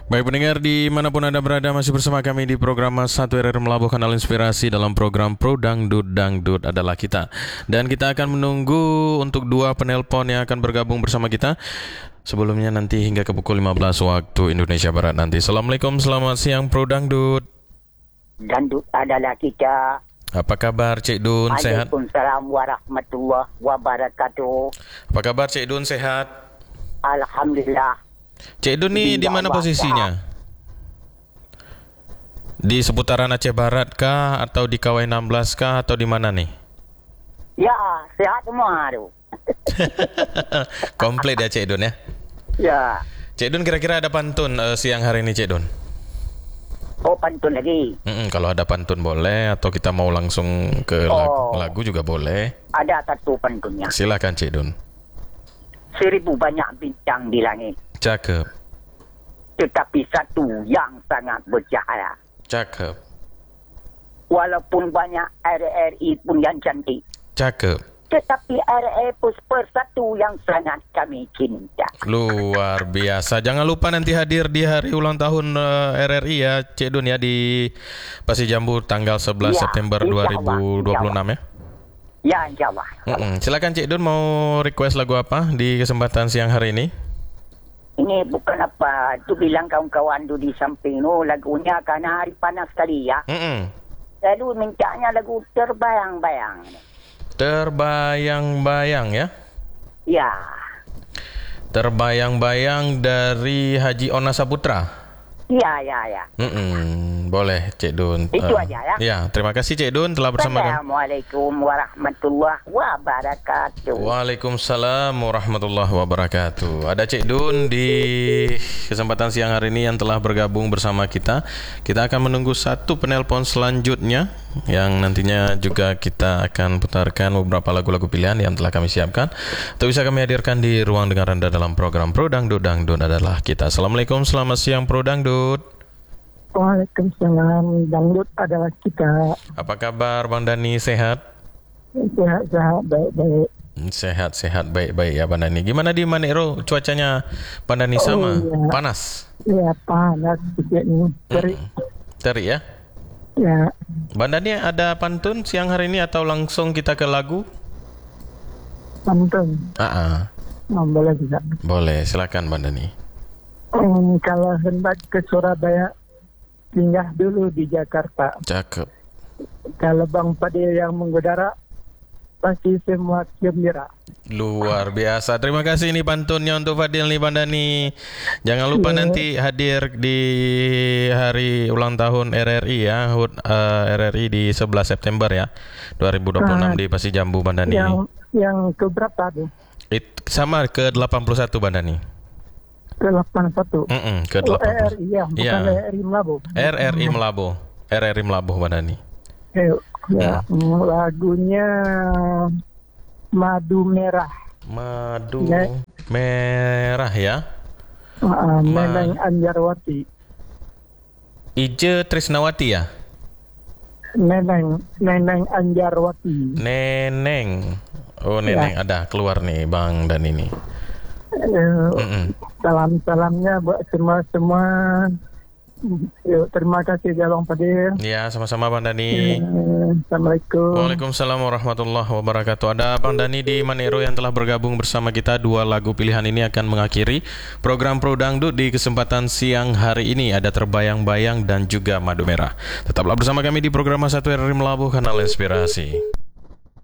Baik pendengar dimanapun Anda berada, masih bersama kami di program 1 RRI Melabuh Kanal Inspirasi dalam program Pro Dangdut Dangdut adalah kita. Dan kita akan menunggu untuk dua penelpon yang akan bergabung bersama kita. Sebelumnya nanti hingga ke pukul 15 waktu Indonesia Barat nanti. Assalamualaikum, selamat siang Pro Dangdut. Dangdut adalah kita. Apa kabar Cik Dun, sehat? Waalaikumsalam warahmatullahi wabarakatuh. Apa kabar Cik Dun, sehat? Alhamdulillah. Cik Dun ni di mana posisinya? Di seputaran Aceh Barat kah atau di Kawai 16 kah atau di mana nih? Ya, sehat semua tu. Komplit ya Cik Dun ya? Ya. Cik Dun kira-kira ada pantun siang hari ini Cik Dun? Oh, pantun lagi. Kalau ada pantun boleh atau kita mau langsung ke lagu juga boleh. Ada satu pantunnya. Silakan Cik Dun. 1000 banyak bintang di langit, Cakep. tetapi satu yang sangat bercahaya. Cakep. Walaupun banyak RRI pun yang cantik, Cakep. tetapi RRI pun persatu yang sangat kami cinta. Luar biasa. Jangan lupa nanti hadir di hari ulang tahun RRI ya Cik Dun ya, di Pasir Jambu tanggal 11 Ya, September insyaAllah, 2026 ya. Ya, insyaAllah. Silakan Cik Dun, mau request lagu apa di kesempatan siang hari ini? Ini bukan apa, tu bilang kawan-kawan tu di samping tu, lagunya karena hari panas sekali ya. Lalu mintanya lagu Terbayang-Bayang. Terbayang-bayang ya. Ya. Terbayang-bayang dari Haji Ona Saputra. Ya. Boleh Cik Dun. Itu aja ya. Ya, terima kasih Cik Dun telah bersama kami. Assalamualaikum warahmatullahi wabarakatuh. Waalaikumsalam warahmatullahi wabarakatuh. Ada Cik Dun di kesempatan siang hari ini yang telah bergabung bersama kita. Kita akan menunggu satu penelpon selanjutnya yang nantinya juga kita akan putarkan beberapa lagu-lagu pilihan yang telah kami siapkan untuk bisa kami hadirkan di ruang dengar Anda dalam program Pro Dangdut Dangdut adalah kita. Assalamualaikum, selamat siang Pro Dangdut. Waalaikumsalam, dangdut adalah kita. Apa kabar Bang Dani, sehat? Sehat, baik-baik. Sehat, baik-baik ya Bang Dani. Gimana di Manero cuacanya Bang Dani sama? Ya. Panas? Ya, panas sedikit ini. Terik ya? Ya. Bang Dani ada pantun siang hari ini atau langsung kita ke lagu? Pantun. Boleh juga. Boleh, silakan Bang Dani. Kalau hendak ke Surabaya, singgah dulu di Jakarta. Cakep. Kalau Bang Fadil yang mengudara, pasti semua gembira. Luar biasa. Terima kasih nih pantunnya untuk Fadil nih Bang Dani. Jangan lupa nanti hadir di hari ulang tahun RRI ya, HUT RRI di 11 September ya 2026 di Pasir Jambu Bang Dani. Yang ke berapa tuh? Sama ke 81 Bang Dani. Ke 81. Ke 81. RRI ya, bukan RRI Melabuh. RRI Melabuh Bang Dani. Ya, lagunya Madu Merah. Madu merah ya. Neneng Anjarwati. Ije Trisnawati ya. Neneng Anjarwati. Neneng. Oh Neneng ya. Ada keluar nih Bang dan ini. Salam-salamnya buat semua. Yuk, terima kasih Bang Fadil. Ya, sama-sama Bang Dani. Assalamualaikum. Waalaikumsalam warahmatullahi wabarakatuh. Ada Bang Dani di Manero yang telah bergabung bersama kita. Dua lagu pilihan ini akan mengakhiri program Pro Dangdut di kesempatan siang hari ini. Ada Terbayang-Bayang dan juga Madu Merah. Tetaplah bersama kami di program 1 RRI Melabuh Kanal Inspirasi.